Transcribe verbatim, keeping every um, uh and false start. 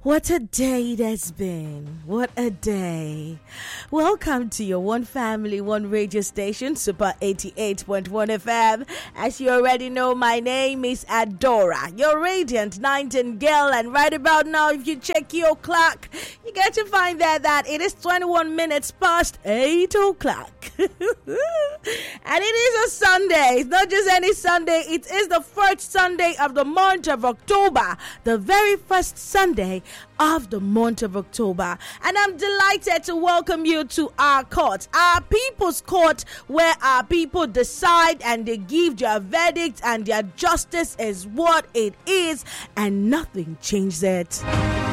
What a day it has been. What a day. Welcome to your One Family, One Radio station, Super eighty-eight point one F M. As you already know, my name is Adora, your radiant nightingale. And right about now, if you check your clock, you get to find there that it is twenty-one minutes past eight o'clock. And it is a Sunday. It's not just any Sunday. It is the first Sunday of the month of October. The very first Sunday of the month of October. And I'm delighted to welcome you to our court, our people's court, where our people decide and they give their verdict, and their justice is what it is, and nothing changes it.